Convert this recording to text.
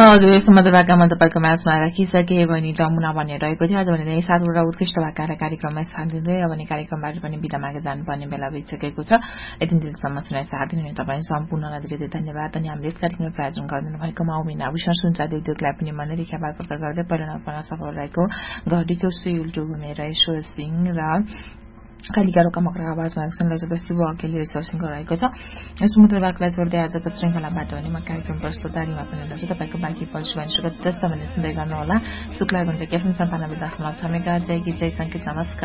हजुर, समुद्र भाकामा तपाईँको म्याचमा राखिसके बहिनी जमुना भन्ने रहेको थियो। आज भने 7वटा उत्कृष्ट भाकालाई कार्यक्रममा स्थान दिँदै अब भने कार्यक्रमबाट पनि बिदा मागे जानुपर्ने बेला भइसकेको छ। यति दिनसम्म सुनाइ साथ दिनुहुने तपाईँ सम्पूर्णलाई धेरै धेरै धन्यवाद। अनि हामीले यस कार्यक्रमलाई प्रायोजन गरिदिनु भएकोमा उमिना आभूषण सुनचाँदी उद्योगलाई पनि मनले ख्यापार प्रकट गर्दै पहिलो नपना सफल रहेको घडीको सुई उल्टो घुमेर ईश्वर सिंह र कालिका रोका मकरा आवाजमा सुनलाई सदस्य अघिल्लो ईश्वर सिंह रहेको छ। समुद्र भागलाई जोड्दै आजको श्रृङ्खलाबाट भने म कार्यक्रम प्रस्तुतारीमा पनि हुनुहुन्छ। तपाईँको बाँकी पशुवान सुगत जस्तो भने सुन्दै गर्नुहोला। शुक्ला गुन्जे केफन 97.6 मेगा जय गीत जय सङ्गीत। नमस्कार।